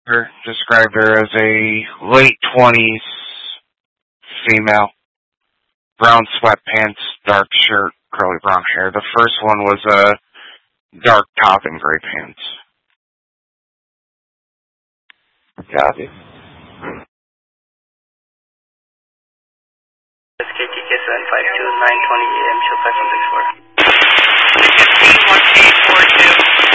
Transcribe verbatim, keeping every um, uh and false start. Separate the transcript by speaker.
Speaker 1: Her described her as a late twenties female, brown sweatpants, dark shirt, curly brown hair. The first one was a dark top and gray pants.
Speaker 2: Copy.
Speaker 3: K T K seven five two nine twenty A M, show five one six four.
Speaker 4: fifteen one eight four